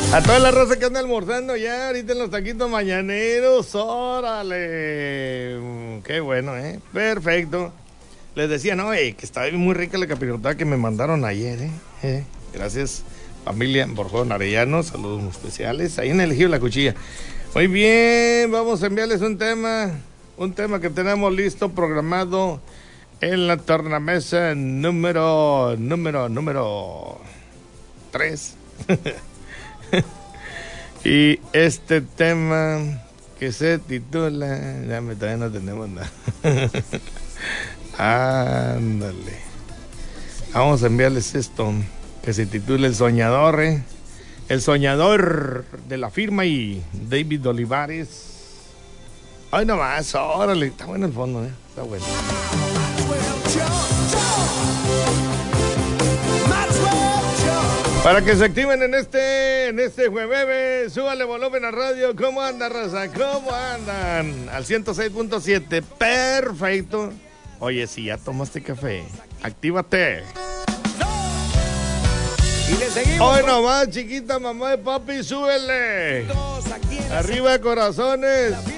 A toda la raza que anda almorzando ya, ahorita en los taquitos mañaneros, órale. Qué bueno, perfecto. Les decía, no, que estaba muy rica la capirotada que me mandaron ayer, Gracias, familia Borjón Arellano, saludos especiales. Ahí en el Ejido La Cuchilla. Muy bien, vamos a enviarles un tema que tenemos listo, programado en la tornamesa número 3. Y este tema que se titula, todavía no tenemos nada. Ándale. Vamos a enviarles esto que se titula El Soñador, El Soñador de la firma y David Olivares. Ay, nomás, órale, está bueno el fondo, está bueno. Para que se activen en este jueves, súbale volumen a radio. ¿Cómo anda, raza? ¿Cómo andan? Al 106.7, perfecto. Oye, si ya tomaste café, actívate. Y le seguimos. Hoy nomás, chiquita, mamá y papi, súbele. Arriba de corazones.